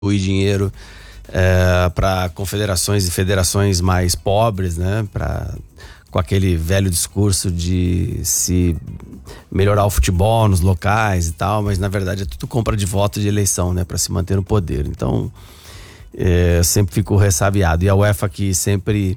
dinheiro para confederações e federações mais pobres, né? Com aquele velho discurso de se melhorar o futebol nos locais e tal, mas na verdade é tudo compra de voto de eleição, né? Para se manter no poder. Então, eu sempre fico ressabiado. E a UEFA, que sempre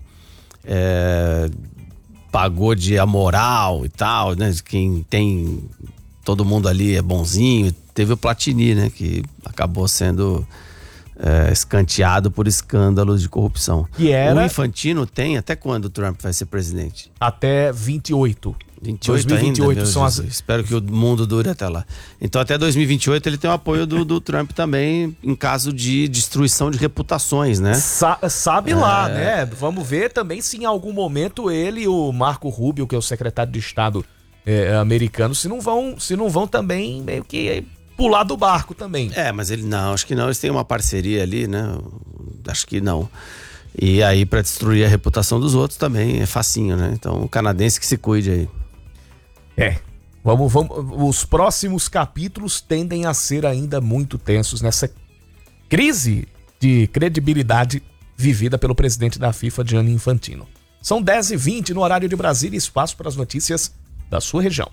pagou de amoral e tal, né? Quem tem, todo mundo ali é bonzinho. Teve o Platini, né? Que acabou sendo escanteado por escândalos de corrupção. O Infantino tem até quando o Trump vai ser presidente? Até 28. 2028 ainda, são as... Espero que o mundo dure até lá. Então até 2028 ele tem o apoio do Trump também em caso de destruição de reputações, né? Sabe lá, né? Vamos ver também se em algum momento ele e o Marco Rubio, que é o secretário de Estado americano, se não vão também meio que pular do barco também. Mas acho que não, eles têm uma parceria ali, né? Acho que não. E aí pra destruir a reputação dos outros também é facinho, né? Então o canadense que se cuide aí. Vamos, os próximos capítulos tendem a ser ainda muito tensos nessa crise de credibilidade vivida pelo presidente da FIFA, Gianni Infantino. São 10h20 no horário de Brasília, espaço para as notícias da sua região.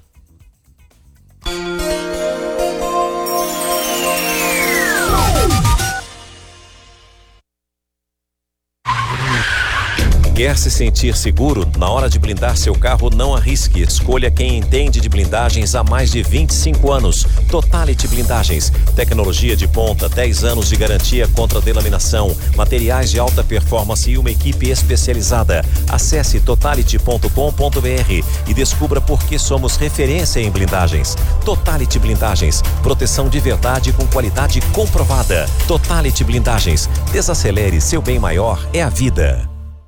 Quer se sentir seguro? Na hora de blindar seu carro, não arrisque. Escolha quem entende de blindagens há mais de 25 anos. Totality Blindagens. Tecnologia de ponta, 10 anos de garantia contra delaminação, materiais de alta performance e uma equipe especializada. Acesse totality.com.br e descubra por que somos referência em blindagens. Totality Blindagens. Proteção de verdade com qualidade comprovada. Totality Blindagens. Desacelere, seu bem maior é a vida.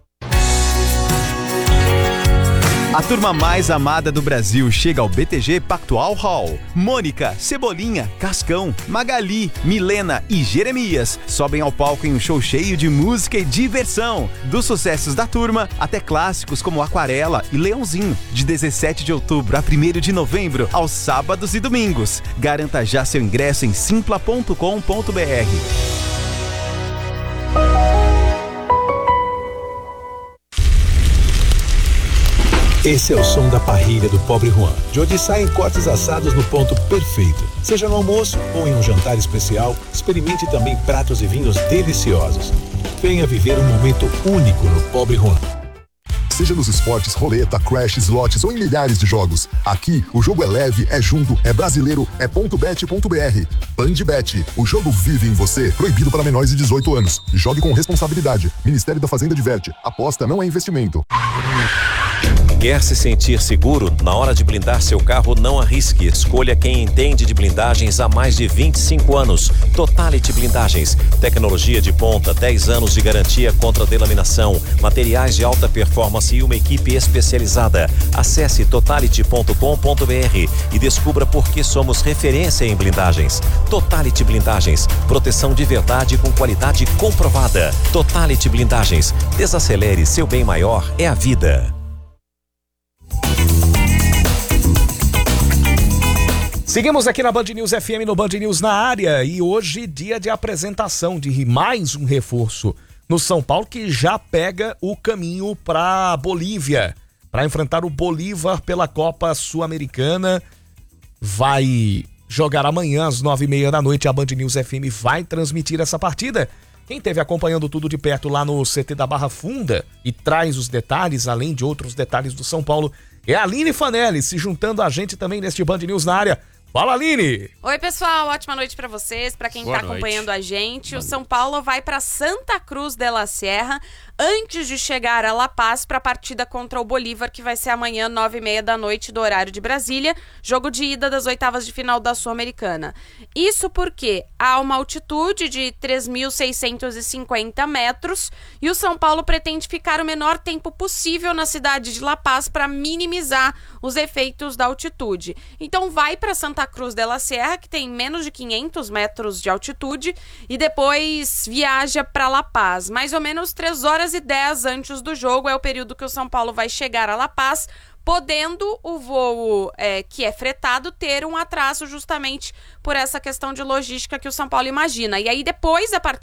A turma mais amada do Brasil chega ao BTG Pactual Hall. Mônica, Cebolinha, Cascão, Magali, Milena e Jeremias sobem ao palco em um show cheio de música e diversão. Dos sucessos da turma até clássicos como Aquarela e Leãozinho. De 17 de outubro a 1º de novembro, aos sábados e domingos. Garanta já seu ingresso em simpla.com.br. Esse é o som da parrilha do Pobre Juan, de onde saem cortes assados no ponto perfeito. Seja no almoço ou em um jantar especial, experimente também pratos e vinhos deliciosos. Venha viver um momento único no Pobre Juan. Seja nos esportes, roleta, crash, slots ou em milhares de jogos. Aqui, o jogo é leve, é junto, é brasileiro, é .bet.br. Bandbet, o jogo vive em você. Proibido para menores de 18 anos. Jogue com responsabilidade. Ministério da Fazenda diverte. Aposta não é investimento. Quer se sentir seguro? Na hora de blindar seu carro, não arrisque. Escolha quem entende de blindagens há mais de 25 anos. Totality Blindagens. Tecnologia de ponta, 10 anos de garantia contra delaminação, materiais de alta performance e uma equipe especializada. Acesse totality.com.br e descubra por que somos referência em blindagens. Totality Blindagens. Proteção de verdade com qualidade comprovada. Totality Blindagens. Desacelere, seu bem maior é a vida. Seguimos aqui na Band News FM, no Band News na área, e hoje dia de apresentação de mais um reforço no São Paulo, que já pega o caminho para Bolívia, para enfrentar o Bolívar pela Copa Sul-Americana. Vai jogar amanhã às 9h30 da noite, a Band News FM vai transmitir essa partida. Quem esteve acompanhando tudo de perto lá no CT da Barra Funda e traz os detalhes, além de outros detalhes do São Paulo, é a Aline Fanelli, se juntando a gente também neste Band News na área. Fala, Aline! Oi, pessoal, ótima noite pra vocês, pra quem tá acompanhando a gente. O São Paulo vai pra Santa Cruz de la Sierra antes de chegar a La Paz pra partida contra o Bolívar, que vai ser amanhã, 9h30 da noite, do horário de Brasília, jogo de ida das oitavas de final da Sul-Americana. Isso porque há uma altitude de 3.650 metros e o São Paulo pretende ficar o menor tempo possível na cidade de La Paz para minimizar os efeitos da altitude. Então vai para Santa Cruz de la Sierra, que tem menos de 500 metros de altitude, e depois viaja para La Paz. Mais ou menos 3h10 antes do jogo é o período que o São Paulo vai chegar a La Paz, podendo o voo que é fretado ter um atraso justamente por essa questão de logística que o São Paulo imagina. E aí depois, a partir